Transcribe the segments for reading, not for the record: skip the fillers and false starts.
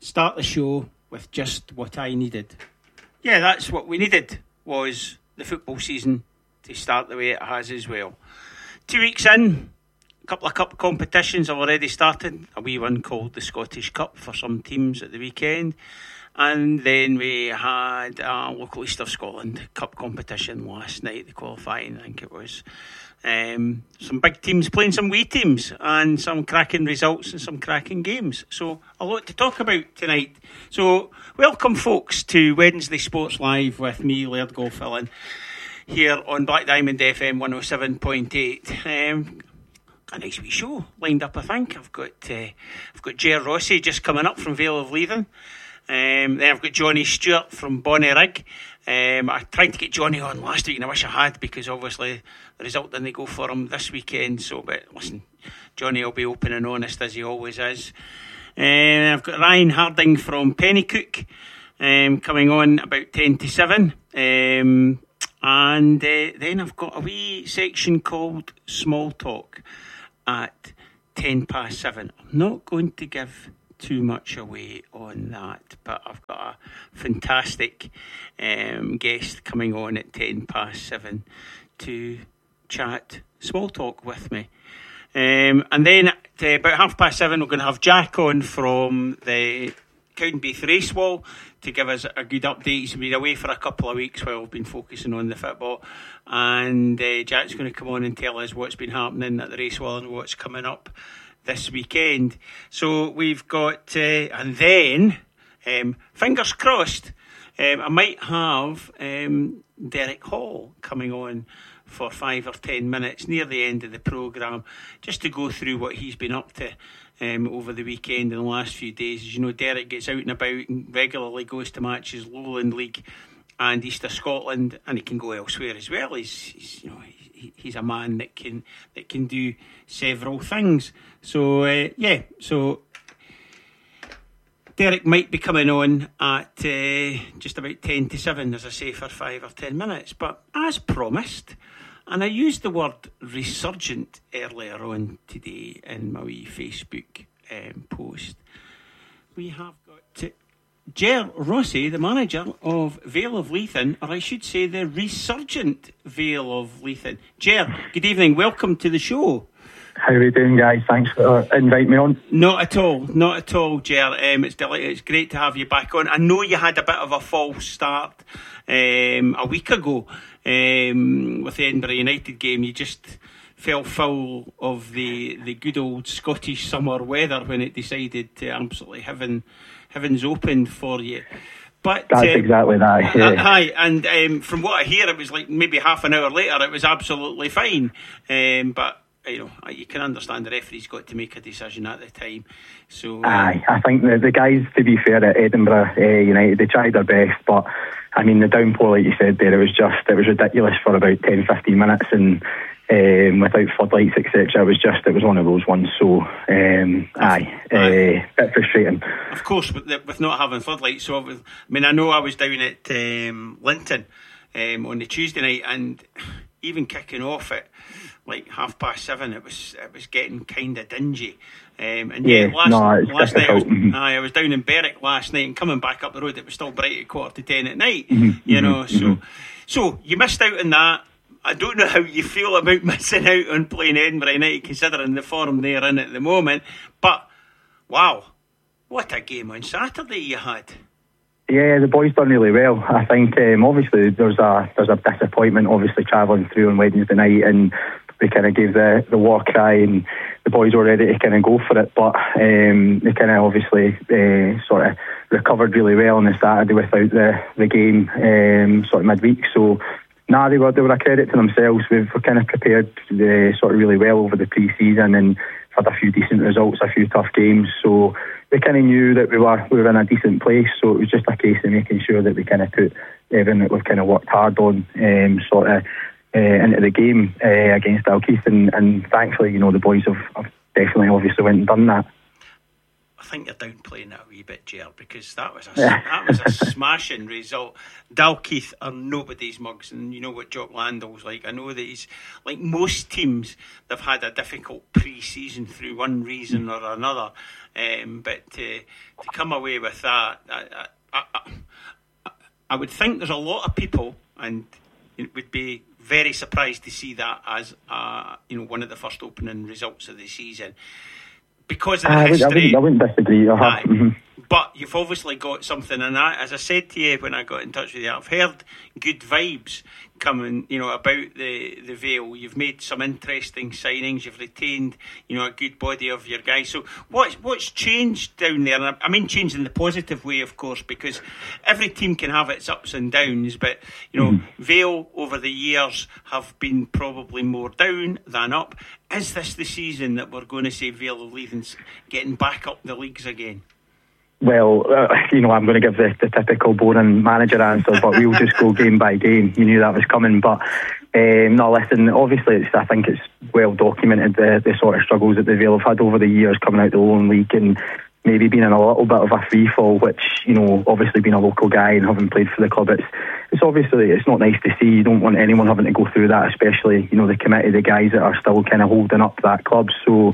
start the show with just what I needed. Yeah, that's what we needed, was the football season to start the way it has as well. 2 weeks in, a couple of cup competitions have already started. A wee one called the Scottish Cup for some teams at the weekend. And then we had a local East of Scotland Cup competition last night, the qualifying, I think it was. Some big teams playing some wee teams, and some cracking results and some cracking games. So a lot to talk about tonight. So welcome folks to Wednesday Sports Live with me, Laird Golfillan, here on Black Diamond FM 107.8. A nice wee show lined up, I think. I've got Ger Rossi just coming up from Vale of Leithen. Then I've got Johnny Stewart from Bonnyrigg. I tried to get Johnny on last week and I wish I had, because obviously the result didn't go for him this weekend. So, but listen, Johnny will be open and honest as he always is. I've got Ryan Harding from Pennycook coming on about 10 to 7. And then I've got a wee section called Small Talk at 10 past 7. I'm not going to give too much away on that, but I've got a fantastic guest coming on at 10 past 7 to chat small talk with me. And then at about 7:30 we're going to have Jack on from the Cowdenbeath Race Wall to give us a good update. He's been away for a couple of weeks while we've been focusing on the football, and Jack's going to come on and tell us what's been happening at the Race Wall and what's coming up this weekend. So we've got and then fingers crossed, I might have Derek Hall coming on for 5 or 10 minutes near the end of the programme, just to go through what he's been up to over the weekend and the last few days. As you know, Derek gets out and about and regularly goes to matches, Lowland League and East of Scotland, and he can go elsewhere as well. He's he's a man that can do several things. So so Derek might be coming on at just about 10 to 7, as I say, for 5 or 10 minutes. But as promised, and I used the word resurgent earlier on today in my wee Facebook post, we have got Ger Rossi, the manager of Vale of Leithen, or I should say the resurgent Vale of Leithen. Ger, good evening, welcome to the show. How are you doing, guys? Thanks for inviting me on. Not at all, Ger. It's great to have you back on. I know you had a bit of a false start a week ago with the Edinburgh United game. You just fell foul of the good old Scottish summer weather when it decided to absolutely heavens opened for you. But that's exactly that. Yeah. Hi, and from what I hear, it was like maybe half an hour later, it was absolutely fine. But you know, you can understand the referee's got to make a decision at the time. So I think the guys, to be fair, at Edinburgh United, they tried their best, but I mean the downpour, like you said there, it was ridiculous for about 10-15 minutes, and without floodlights, etc. It was one of those ones. So bit frustrating. Of course, with not having floodlights. So I mean, I know I was down at Linton on the Tuesday night, and even kicking off at like 7:30, it was getting kind of dingy. And last night I was down in Berwick last night, and coming back up the road, it was still bright at 9:45 at night. So you missed out on that. I don't know how you feel about missing out on playing Edinburgh United, considering the form they're in at the moment. But wow, what a game on Saturday you had. Yeah, the boys done really well. I think obviously there's a disappointment, obviously travelling through on Wednesday night, and they kind of gave the war cry, and the boys were ready to kind of go for it. But they kind of obviously sort of recovered really well on the Saturday without the game sort of midweek. So they were a credit to themselves. We've kind of prepared sort of really well over the pre-season and had a few decent results, a few tough games. So they kind of knew that we were in a decent place. So it was just a case of making sure that we kind of put everything that we've kind of worked hard on sort of into the game against Dalkeith, and thankfully, you know, the boys have definitely obviously went and done that. I think you're downplaying it a wee bit, Ger, because that was a smashing result. Dalkeith are nobody's mugs, and you know what Jock Landell's like. I know that he's like most teams. They've had a difficult pre-season through one reason or another, but to come away with that, I would think there's a lot of people, and it would be very surprised to see that as one of the first opening results of the season. Because of the history. I wouldn't disagree. But you've obviously got something, and as I said to you when I got in touch with you, I've heard good vibes coming, about the Vale. You've made some interesting signings. You've retained, a good body of your guys. So what's changed down there? And I mean, changed in the positive way, of course, because every team can have its ups and downs. But Vale over the years have been probably more down than up. Is this the season that we're going to see Vale leading, getting back up the leagues again? Well, I'm going to give the typical boring manager answer, but we'll just go game by game. You knew that was coming, but no, listen, obviously I think it's well documented the sort of struggles that the Vale have had over the years coming out the Lone League and maybe being in a little bit of a free fall, which, obviously being a local guy and having played for the club, it's obviously, it's not nice to see. You don't want anyone having to go through that, especially, the committee, the guys that are still kind of holding up that club. So,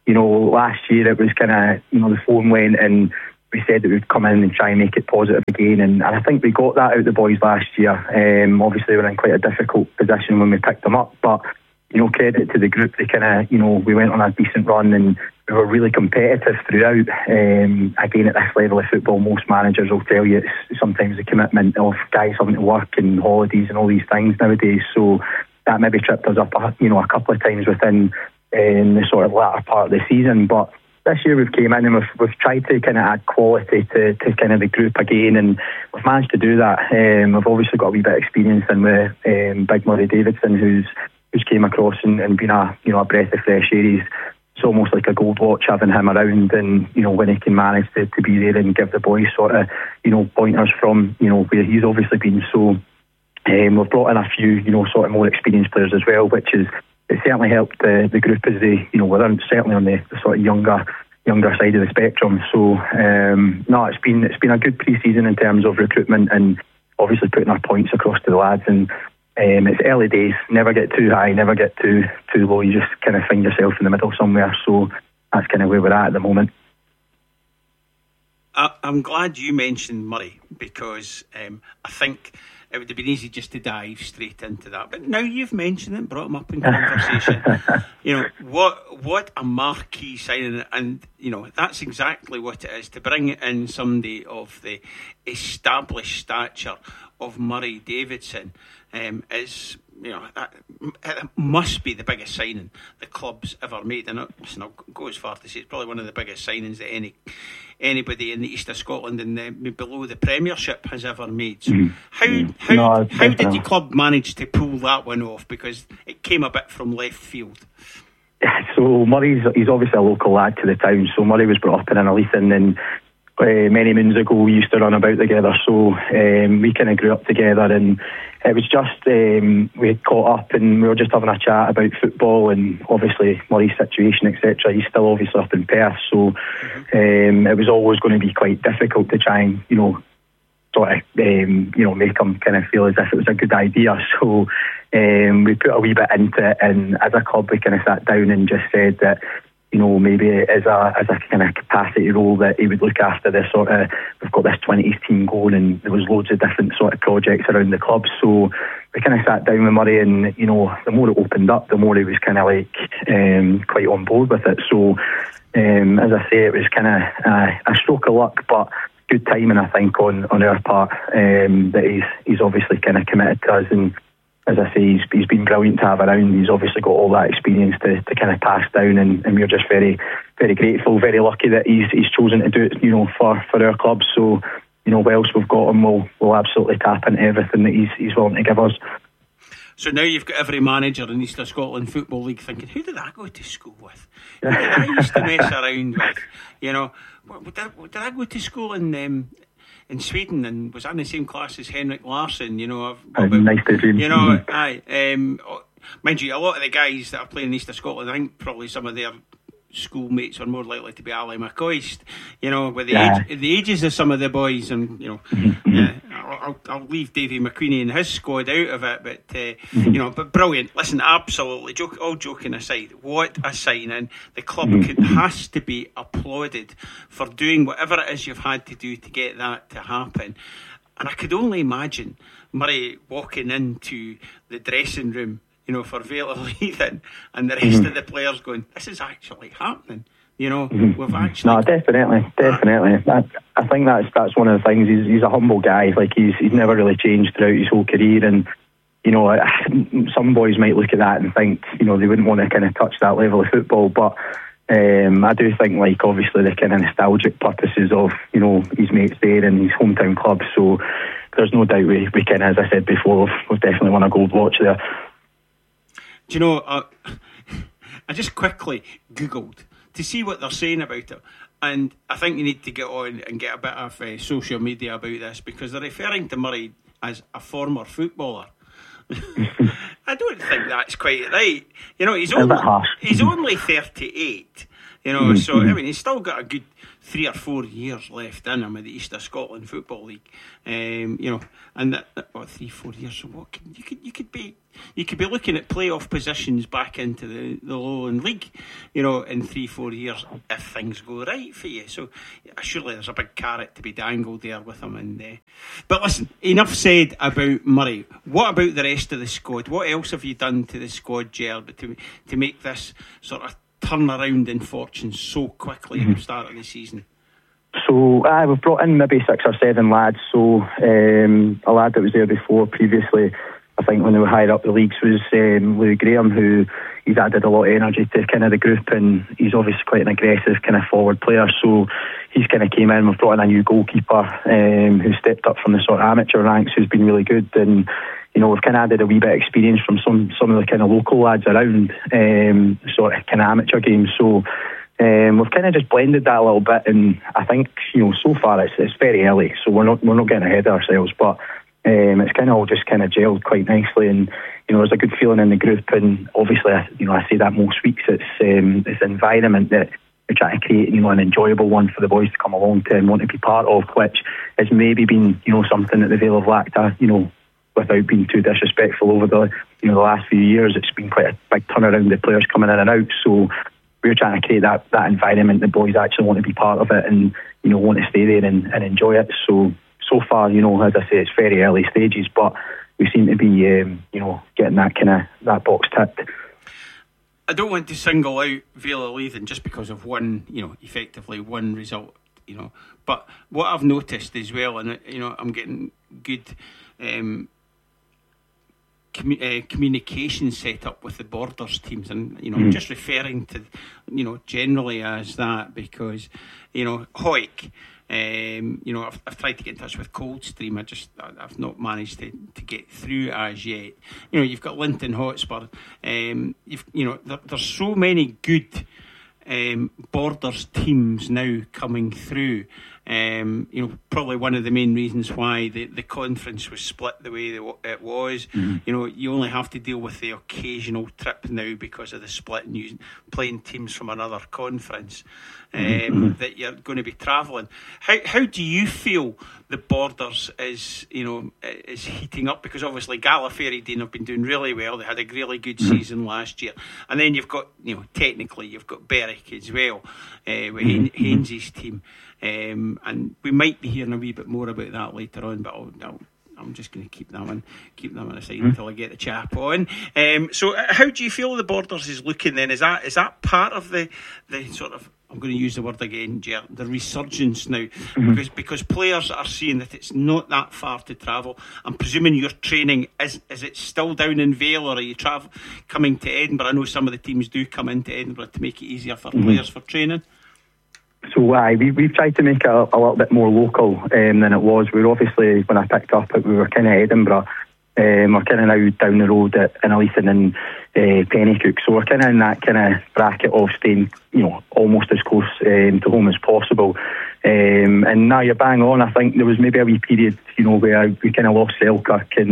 last year it was kind of, the phone went and we said that we'd come in and try and make it positive again, and I think we got that out of the boys last year. Obviously we're in quite a difficult position when we picked them up, but credit to the group. They kind of we went on a decent run and we were really competitive throughout. Again, at this level of football, most managers will tell you it's sometimes the commitment of guys having to work and holidays and all these things nowadays, so that maybe tripped us up a couple of times within the sort of latter part of the season. But this year we've came in and we've tried to kind of add quality to kind of the group again, and we've managed to do that. We've obviously got a wee bit of experience in with Big Murray Davidson, who's came across and been a breath of fresh air. It's almost like a gold watch having him around, and when he can manage to be there and give the boys sort of pointers from where he's obviously been. So we've brought in a few sort of more experienced players as well, which is. It certainly helped the group as they, we're certainly on the sort of younger side of the spectrum. So no, it's been a good pre-season in terms of recruitment and obviously putting our points across to the lads. And it's early days. Never get too high, never get too low. You just kind of find yourself in the middle somewhere. So that's kind of where we're at the moment. I'm glad you mentioned Murray, because I think it would have been easy just to dive straight into that. But now you've mentioned it, brought him up in conversation. What a marquee signing. And, that's exactly what it is. To bring in somebody of the established stature of Murray Davidson is, that it must be the biggest signing the club's ever made. And I'll go as far to say it's probably one of the biggest signings that anybody in the east of Scotland and below the Premiership has ever made. So how did your club manage to pull that one off? Because it came a bit from left field. So he's obviously a local lad to the town. So Murray was brought up in Innerleithen, and many moons ago we used to run about together. So we kind of grew up together, and it was just we had caught up and we were just having a chat about football and obviously Murray's situation, etc. He's still obviously up in Perth, so it was always going to be quite difficult to try and sort of make him kind of feel as if it was a good idea. So we put a wee bit into it, and as a club we kind of sat down and just said that maybe as a kind of capacity role that he would look after this sort of, we've got this 20s team going, and there was loads of different sort of projects around the club. So we kind of sat down with Murray, and the more it opened up, the more he was kind of like quite on board with it. So as I say, it was kind of a stroke of luck, but good timing, I think, on our part, that he's obviously kind of committed to us. And as I say, he's been brilliant to have around. He's obviously got all that experience to kind of pass down, and we're just very, very grateful, very lucky that he's chosen to do it, for our club. So, whilst we've got him, we'll absolutely tap into everything that he's willing to give us. So now you've got every manager in East of Scotland Football League thinking, who did I go to school with? Who did I used to mess around with? Did I go to school in Sweden, and was I in the same class as Henrik Larsson? Nice to dream. Mind you, a lot of the guys that are playing in East of Scotland, I think probably some of their schoolmates are more likely to be Ali McCoist, with the ages of some of the boys, and I'll leave Davy McQueenie and his squad out of it, but but brilliant. Listen, absolutely, all joking aside, what a signing! The club has to be applauded for doing whatever it is you've had to do to get that to happen. And I could only imagine Murray walking into the dressing room, for Vale Leithen, and the rest of the players going, "This is actually happening." We've actually. No, definitely. I think that's one of the things. He's a humble guy. Like he's never really changed throughout his whole career, and some boys might look at that and think they wouldn't want to kind of touch that level of football, but. I do think, like, obviously the kind of nostalgic purposes of his mates there and his hometown club, so there's no doubt we can, as I said before, we've definitely won a gold watch there. Do you know, I just quickly googled to see what they're saying about it, and I think you need to get on and get a bit of social media about this, because they're referring to Murray as a former footballer. I don't think that's quite right. He's only 38. So I mean, he's still got a good 3 or 4 years left in him with the East of Scotland Football League. And that 3-4 years. So what you could be looking at playoff positions back into the Lowland League, in 3-4 years if things go right for you. So surely there's a big carrot to be dangled there with him. But listen, enough said about Murray. What about the rest of the squad? What else have you done to the squad, Gerard, to make this sort of turn around in fortune so quickly at the start of the season? So we've brought in maybe 6 or 7 lads. So a lad that was there before previously, I think when they were higher up the leagues, was Louis Graham, who he's added a lot of energy to kind of the group, and he's obviously quite an aggressive kind of forward player, so he's kind of came in. We've brought in a new goalkeeper who stepped up from the sort of amateur ranks, who's been really good, and we've kind of added a wee bit of experience from some of the kind of local lads around sort of kind of amateur games. So we've kind of just blended that a little bit, and I think so far it's very early, so we're not getting ahead of ourselves, but it's kind of all just kind of gelled quite nicely, and there's a good feeling in the group, and obviously I say that most weeks it's the environment that we're trying to create, an enjoyable one for the boys to come along to and want to be part of, which has maybe been something that the Vale have lacked, without being too disrespectful over the the last few years. It's been quite a big turnaround, the players coming in and out, so we're trying to create that environment. The boys actually want to be part of it and want to stay there and enjoy it. So far, as I say, it's very early stages, but we seem to be getting that box ticked. I don't want to single out Vale Leithen just because of one result, but what I've noticed as well, and I'm getting good communication set up with the Borders teams, and I'm just referring to generally as that because Hoyk, I've tried to get in touch with Coldstream. I've not managed to get through as yet. You've got Linton Hotspur. There's so many good Borders teams now coming through. Probably one of the main reasons why the conference was split the way it was. You only have to deal with the occasional trip now because of the split and you playing teams from another conference that you're going to be travelling. How do you feel the Borders is heating up? Because obviously Gallifrey have been doing really well. They had a really good season last year, and then you've got technically you've got Berwick as well with Haines's team. And we might be hearing a wee bit more about that later on, but I'm just going to keep that one aside until I get the chap on. So how do you feel the Borders is looking then? Is that part of the sort of, I'm going to use the word again, Ger, the resurgence now? Because players are seeing that it's not that far to travel. I'm presuming your training, is it still down in Vale, or are you coming to Edinburgh? I know some of the teams do come into Edinburgh to make it easier for players for training. So we've tried to make it a little bit more local than it was. We were obviously, when I picked up it, we were kind of Edinburgh. We're kind of now down the road at Innerleithen and Pennycook. So we're kind of in that kind of bracket of staying, almost as close to home as possible. And now you're bang on. I think there was maybe a wee period, where we kind of lost Selkirk and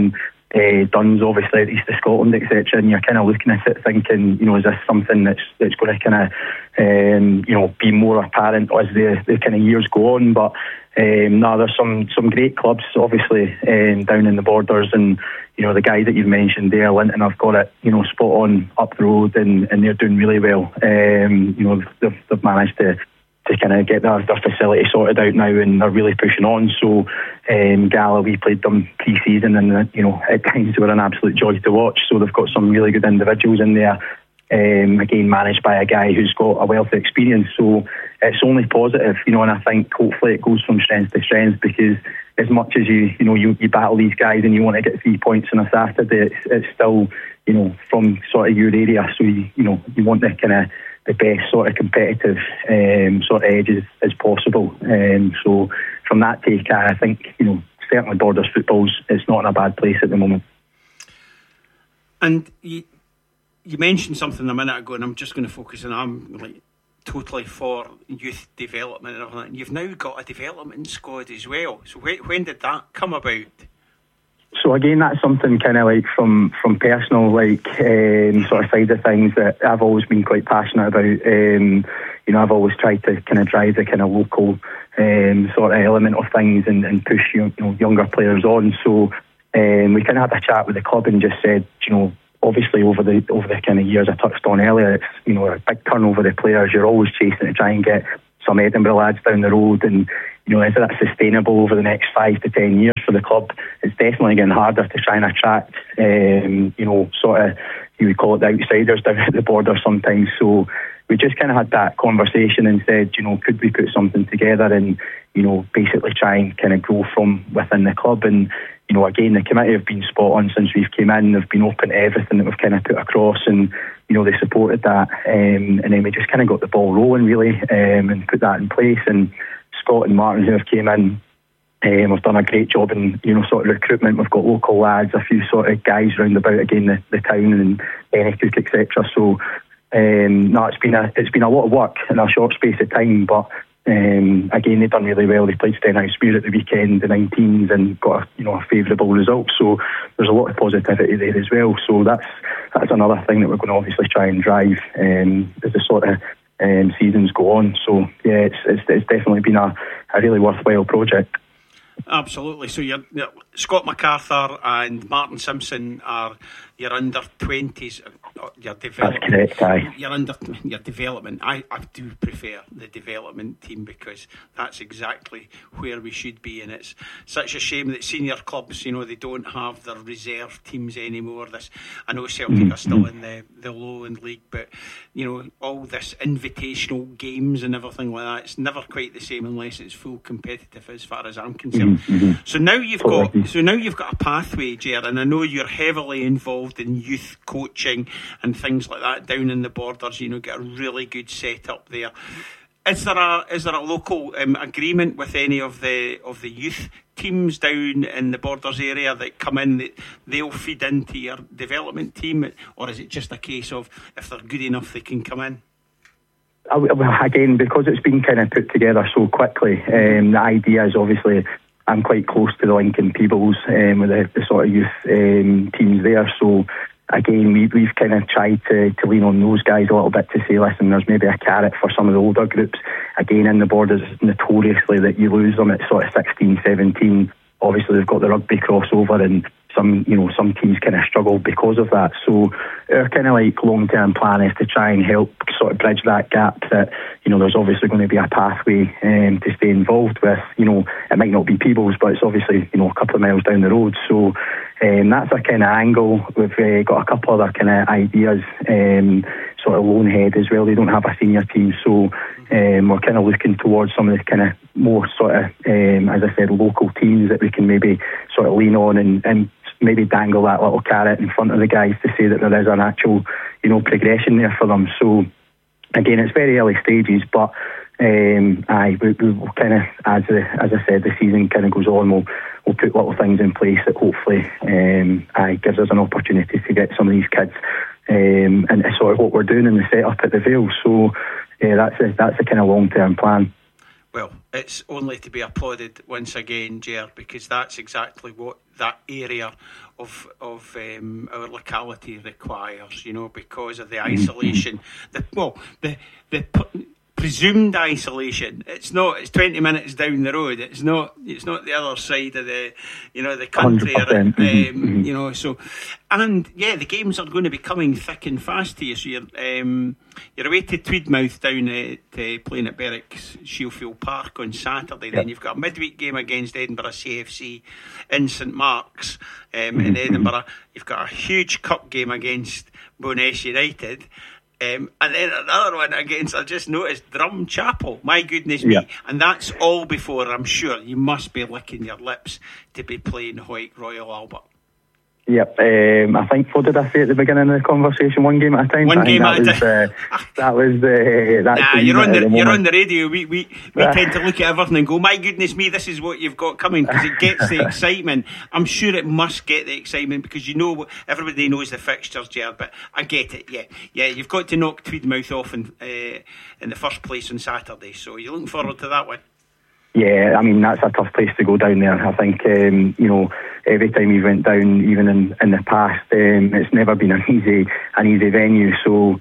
Duns obviously at East of Scotland, etc., and you're kind of looking at it thinking, is this something that's going to kind of be more apparent as the kind of years go on. But there's some great clubs obviously down in the Borders, and the guys that you've mentioned there, Linton, have got it spot on up the road, and they're doing really well. They've managed to kind of get their facility sorted out now, and they're really pushing on. So Gala, we played them pre-season, and at times they were an absolute joy to watch. So they've got some really good individuals in there, again managed by a guy who's got a wealth of experience. So it's only positive, and I think hopefully it goes from strength to strength, because as much as you battle these guys and you want to get 3 points on a Saturday, it's still from sort of your area. So you want the kind of the best sort of competitive sort of edges as possible. So from that take, I think certainly Borders football's, it's not in a bad place at the moment. And you mentioned something a minute ago, and I'm just going to focus on, I'm totally for youth development and everything. You've now got a development squad as well. So when did that come about? So again, that's something kind of from personal sort of side of things that I've always been quite passionate about. I've always tried to kind of drive the kind of local sort of element of things and push younger players on. So we kind of had a chat with the club and just said, obviously over the kind of years I touched on earlier, it's a big turnover of players. You're always chasing to try and get some Edinburgh lads down the road, and is that sustainable over the next 5 to 10 years for the club? It's definitely getting harder to try and attract sort of, you would call it the outsiders down at the border sometimes. So we just kind of had that conversation and said, could we put something together and basically try and kind of grow from within the club. And again, the committee have been spot on since we've came in. They've been open to everything that we've kind of put across, and they supported that, and then we just kind of got the ball rolling really, and put that in place. And Scott and Martin, who have came in, we've done a great job in sort of recruitment. We've got local lads, a few sort of guys round about again the town, and Bennycook, etc. So it's been a lot of work in a short space of time, but again, they've done really well. They played Stenhousemuir at the weekend, the 19s, and got a favourable result. So there's a lot of positivity there as well. So that's another thing that we're going to obviously try and drive as the sort of seasons go on. So yeah, it's definitely been a really worthwhile project. Absolutely. So you're Scott MacArthur and Martin Simpson are your under 20s. Your development. That's correct, aye. Your development. I do prefer the development team, because that's exactly where we should be, and it's such a shame that senior clubs, they don't have their reserve teams anymore. I know Celtic are still in the Lowland League, but all this invitational games and everything like that, it's never quite the same unless it's full competitive, as far as I'm concerned. So now you've got a pathway, Ger, and I know you're heavily involved in youth coaching and things like that down in the Borders. Get a really good setup there. Is there a local agreement with any of the youth teams down in the Borders area that come in, that they'll feed into your development team, or is it just a case of if they're good enough they can come in? Well, again, because it's been kind of put together so quickly, the idea is obviously I'm quite close to the Lincoln Peebles with the sort of youth teams there. So again, we've kind of tried to lean on those guys a little bit to say, listen, there's maybe a carrot for some of the older groups. Again, in the Borders, notoriously that you lose them at sort of 16, 17. Obviously, they've got the rugby crossover, and some teams kind of struggle because of that. So our kind of long-term plan is to try and help sort of bridge that gap, that there's obviously going to be a pathway to stay involved with. It might not be Peebles, but it's obviously a couple of miles down the road. So that's a kind of angle. We've got a couple other kind of ideas, sort of Lonehead as well. They don't have a senior team, so we're kind of looking towards some of the kind of more sort of, as I said, local teams that we can maybe sort of lean on and maybe dangle that little carrot in front of the guys to say that there is an actual, progression there for them. So again, it's very early stages, but we'll kind of, as I said, the season kind of goes on, we'll put little things in place that hopefully gives us an opportunity to get some of these kids into sort of what we're doing in the setup at the Vale. So that's a kind of long-term plan. Well, it's only to be applauded once again, Ger, because that's exactly what that area of our locality requires. Because of the isolation, the presumed isolation. It's not. It's 20 minutes down the road. It's not. It's not the other side of the country. 100%. So, and the games are going to be coming thick and fast to you. So you're away to Tweedmouth down at playing at Berwick's Shielfield Park on Saturday. Then you've got a midweek game against Edinburgh CFC in St Mark's in Edinburgh. You've got a huge cup game against Bo'ness United. And then another one against, I just noticed, Drumchapel. My goodness me. And that's all before, I'm sure, you must be licking your lips to be playing Hawick Royal Albert. Yep. I think, what did I say at the beginning of the conversation? One game at a time? One game at a time. That was you're on the radio. We tend to look at everything and go, my goodness me, this is what you've got coming, because it gets the excitement. I'm sure it must get the excitement, because everybody knows the fixtures, Gerard, but I get it. Yeah, you've got to knock Tweedmouth off in the first place on Saturday, so you're looking forward to that one. Yeah, I mean, that's a tough place to go down there. I think, every time we went down, even in the past, it's never been an easy venue. So,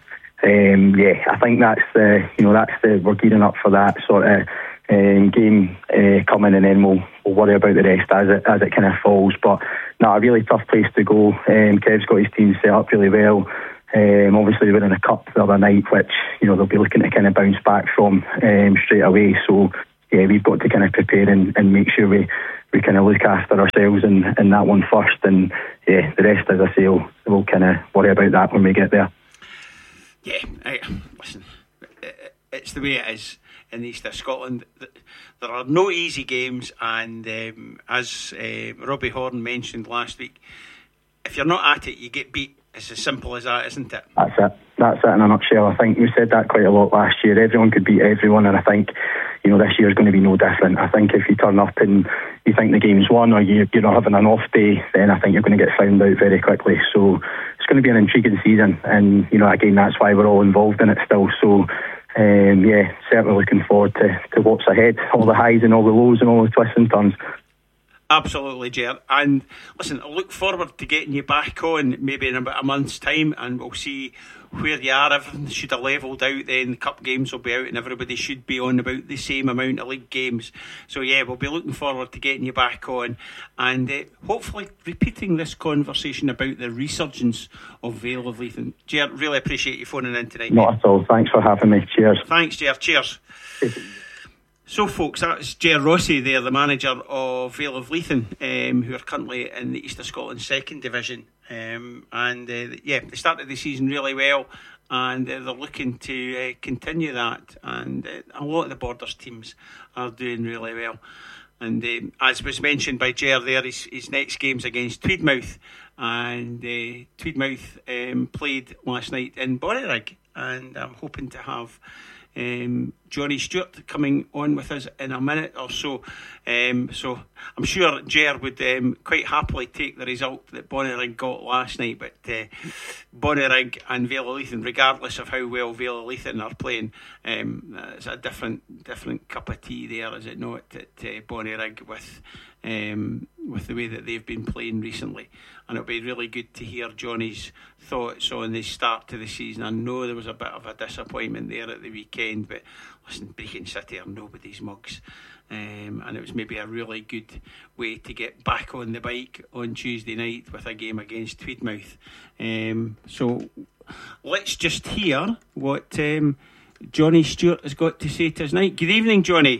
I think that's we're gearing up for that sort of game coming, and then we'll worry about the rest as it kind of falls. But a really tough place to go. Kev's got his team set up really well. Obviously, they were in a cup the other night, which they'll be looking to kind of bounce back from straight away. So. Yeah, we've got to kind of prepare and make sure we kind of look after ourselves in that one first, and the rest, as I say, we'll kind of worry about that when we get there. Yeah, listen, it's the way it is in the east of Scotland. There are no easy games, and as Robbie Horn mentioned last week, if you're not at it, you get beat. It's as simple as that, isn't it? That's it in a nutshell. I think we said that quite a lot last year. Everyone could beat everyone, and I think this year is going to be no different. I think if you turn up and you think the game's won, or you're not having an off day, then I think you're going to get found out very quickly. So it's going to be an intriguing season, and again, that's why we're all involved in it still. So certainly looking forward to what's ahead, all the highs and all the lows and all the twists and turns. Absolutely, Ger. And listen, I look forward to getting you back on maybe in about a month's time, and we'll see where you are. Everything should have levelled out then. The cup games will be out, and everybody should be on about the same amount of league games. So we'll be looking forward to getting you back on, and hopefully repeating this conversation about the resurgence of Vale of Leithen. Ger, really appreciate you phoning in tonight. Not at all. Thanks for having me. Cheers. Thanks, Ger. Cheers. So, folks, that's Ger Rossi there, the manager of Vale of Leithen, who are currently in the East of Scotland Second Division. They started the season really well, and they're looking to continue that. And a lot of the Borders teams are doing really well. And as was mentioned by Ger there, his next game's against Tweedmouth. And Tweedmouth played last night in Bonnyrigg. And I'm hoping to have Johnny Stewart coming on with us in a minute or so. So I'm sure Ger would quite happily take the result that Bonnyrigg got last night, but Bonnyrigg and Vale of Leithen, regardless of how well Vale of Leithen are playing, it's a different cup of tea there, is it not, at Bonnyrigg with the way that they've been playing recently. And it'll be really good to hear Johnny's thoughts on the start to the season. I know there was a bit of a disappointment there at the weekend, but listen, Brechin City are nobody's mugs, and it was maybe a really good way to get back on the bike on Tuesday night with a game against Tweedmouth. So let's just hear what Johnny Stewart has got to say to us tonight. Good evening, Johnny.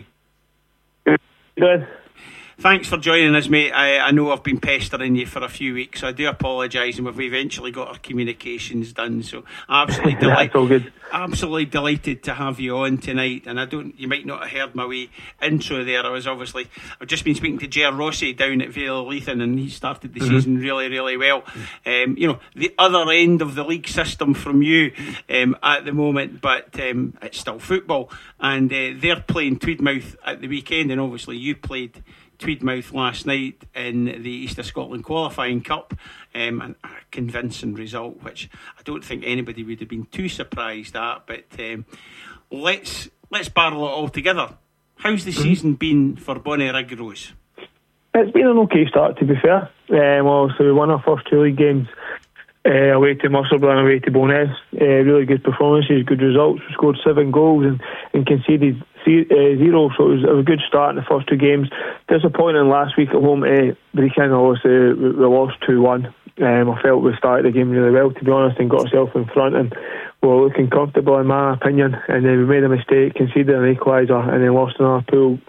Good. Thanks for joining us, mate. I know I've been pestering you for a few weeks, so I do apologise, and we've eventually got our communications done. So absolutely delighted. All good. Absolutely delighted to have you on tonight. And you might not have heard my wee intro there. I've just been speaking to Ger Rossi down at Vale of Leithen, and he started the season really, really well. The other end of the league system from you at the moment, but it's still football, and they're playing Tweedmouth at the weekend, and obviously you played Tweedmouth last night in the East of Scotland Qualifying Cup, and a convincing result, which I don't think anybody would have been too surprised at. But let's barrel it all together. How's the season been for Bonnyrigg Rose? It's been an okay start, to be fair. So we won our first 2 league games away to Musselburgh and away to Bowness. Really good performances, good results. We scored 7 goals and conceded 0, so it was a good start in the first 2 games. Disappointing last week at home to Brechin. We lost 2-1. I felt we started the game really well, to be honest, and got ourselves in front, and we were looking comfortable in my opinion, and then we made a mistake, conceded an equaliser, and then lost another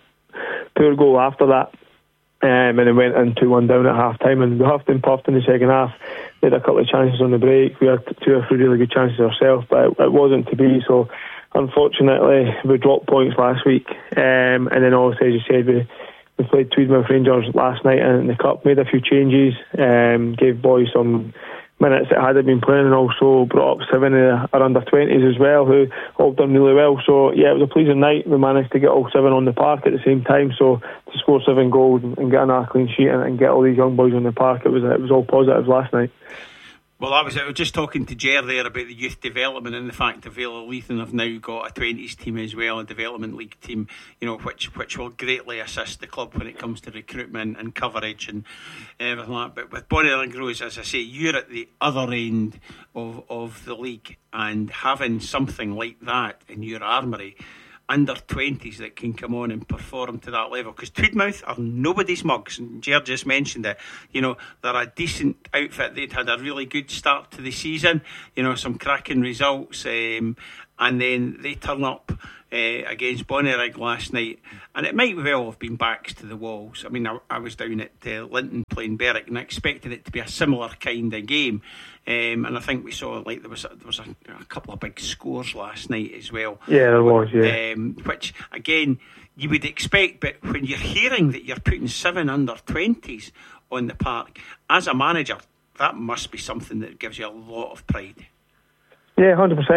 poor goal after that. And then went in 2-1 down at half time, and we huffed and puffed in the second half. We had a couple of chances on the break. We had 2 or 3 really good chances ourselves, but it wasn't to be. So unfortunately we dropped points last week, and then also, as you said, we played Tweedmouth Rangers last night in the cup, made a few changes, gave boys some minutes that hadn't been playing, and also brought up 7 of our under-20s as well, who all done really well. So yeah, it was a pleasing night. We managed to get all 7 on the park at the same time, so to score 7 goals and get another clean sheet and get all these young boys on the park, it was all positives last night. Well, I was just talking to Ger there about the youth development and the fact that Vale of Leithen have now got a 20s team as well, a development league team, which will greatly assist the club when it comes to recruitment and coverage and everything like that. But with Bonnyrigg Rose, as I say, you're at the other end of the league, and having something like that in your armoury, under 20s that can come on and perform to that level, because Tweedmouth are nobody's mugs, and Ger just mentioned it. They're a decent outfit. They'd had a really good start to the season, some cracking results, and then they turn up against Bonnyrigg last night, and it might well have been backs to the walls. I mean, I was down at Linton playing Berwick, and I expected it to be a similar kind of game, and I think we saw there was a couple of big scores last night as well. Yeah, there was. Yeah, which again you would expect, but when you're hearing that you're putting 7 under-20s on the park as a manager, that must be something that gives you a lot of pride. Yeah,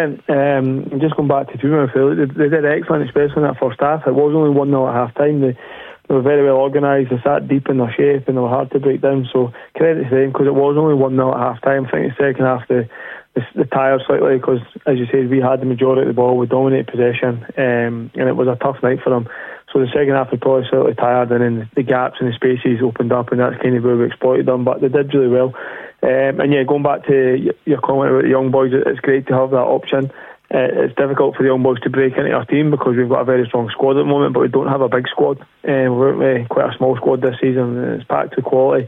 100%. Just going back to Tweedmouth, they did excellent, especially in that first half. It was only 1-0 at half time. They were very well organised. They sat deep in their shape and they were hard to break down. So credit to them, because it was only 1-0 at half time. I think the second half the tired slightly, because as you said, we had the majority of the ball, we dominated possession, and it was a tough night for them. So the second half was probably slightly tired, and then the gaps and the spaces opened up, and that's kind of where we exploited them. But they did really well. And yeah, going back to your comment about the young boys, it's great to have that option. It's difficult for the young boys to break into our team because we've got a very strong squad at the moment, but we don't have a big squad. We're quite a small squad this season. It's packed to quality.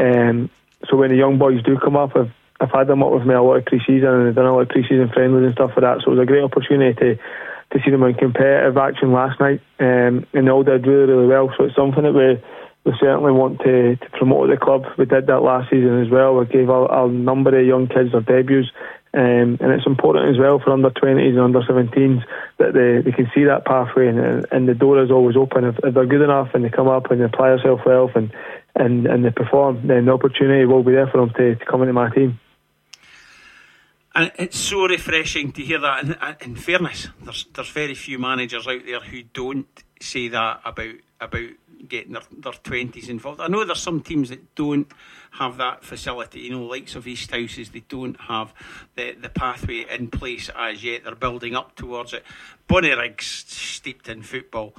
So when the young boys do come up, I've had them up with me a lot of pre-season, and they've done a lot of pre-season friendlies and stuff like that. So it was a great opportunity to see them in competitive action last night, and they all did really, really well. So it's something that we certainly want to promote at the club. We did that last season as well. We gave a number of young kids their debuts, and it's important as well for under-20s and under-17s that they can see that pathway, and the door is always open. If they're good enough and they come up and they apply themselves well and they perform, then the opportunity will be there for them to come into my team. And it's so refreshing to hear that. And in fairness, there's very few managers out there who don't say that about getting their 20s involved. I know there's some teams that don't have that facility, likes of East Houses, they don't have the pathway in place as yet. They're building up towards it. Bonnyrigg's steeped in football,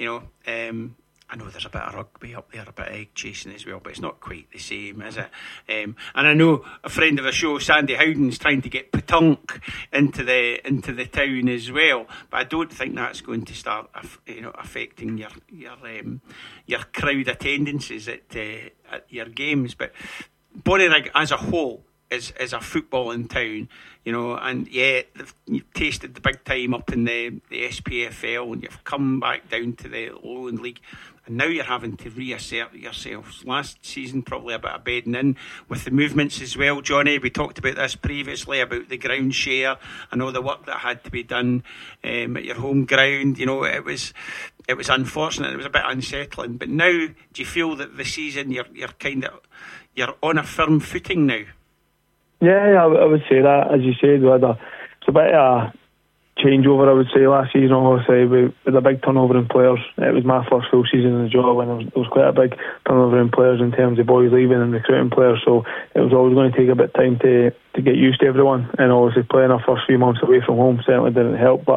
I know there's a bit of rugby up there, a bit of egg chasing as well, but it's not quite the same, is it? And I know a friend of the show, Sandy Howden's trying to get Petunk into the town as well, but I don't think that's going to start, affecting your crowd attendances at your games. But Bonnyrigg as a whole is a footballing town, and yeah, you've tasted the big time up in the SPFL, and you've come back down to the Lowland League, and now you're having to reassert yourselves. Last season probably a bit of bedding in with the movements as well, Johnny. We talked about this previously, about the ground share and all the work that had to be done at your home ground. It was unfortunate, it was a bit unsettling, but now do you feel that the season you're on a firm footing now? Yeah, I would say that. As you said, it's a bit of a changeover, I would say, last season. Obviously, we had a big turnover in players. It was my first full season in the job, and there was quite a big turnover in players in terms of boys leaving and recruiting players. So it was always going to take a bit of time to get used to everyone. And obviously, playing our first few months away from home certainly didn't help. But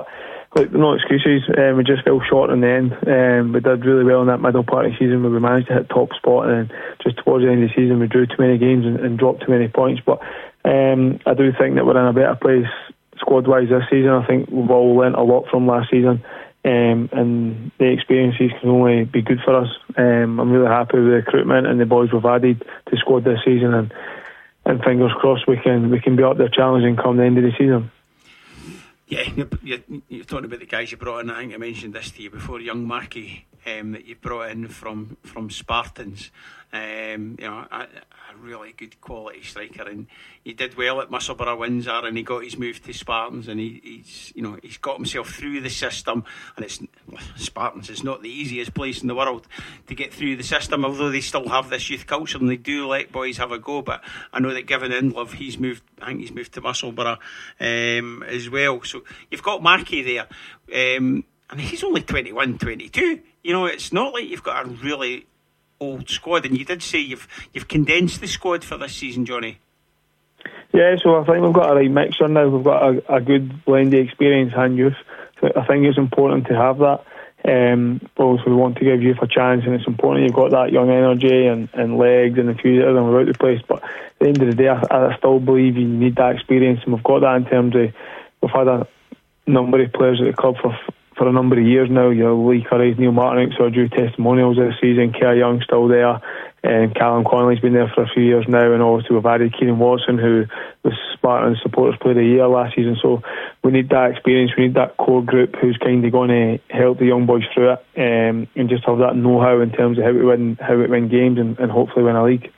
look, no excuses. We just fell short in the end. We did really well in that middle part of the season where we managed to hit top spot, and then just towards the end of the season we drew too many games and dropped too many points. But I do think that we're in a better place squad-wise this season. I think we've all learnt a lot from last season, and the experiences can only be good for us. I'm really happy with the recruitment and the boys we've added to the squad this season, and fingers crossed we can be up there challenging come the end of the season. Yeah, you're talking about the guys you brought in. I think I mentioned this to you before, young Markey, that you brought in from Spartans. A really good quality striker, and he did well at Musselburgh, Windsor, and he got his move to Spartans, and he's got himself through the system. And Spartans is not the easiest place in the world to get through the system, although they still have this youth culture and they do let boys have a go. But I know that Gavin Indlove, he's moved to Musselburgh as well. So you've got Markey there, and he's only 21, 22. It's not like you've got a really old squad, and you did say you've condensed the squad for this season, Johnny. Yeah, so I think we've got a right mixture now. We've got a good blend of experience and youth. So I think it's important to have that. Also, we want to give youth a chance, and it's important you've got that young energy and legs and enthusiasm about the place. But at the end of the day, I still believe you need that experience, and we've got that in terms of we've had a number of players at the club for a number of years now. Lee Curry's, Neil Martinick, so are due testimonials this season. Kerr Young's still there, and Callum Connolly's been there for a few years now, and also we've added Kieran Watson, who was Spartans Supporters Player of the Year last season. So we need that experience, we need that core group who's kind of going to help the young boys through it, and just have that know-how in terms of how to win games and hopefully win a league.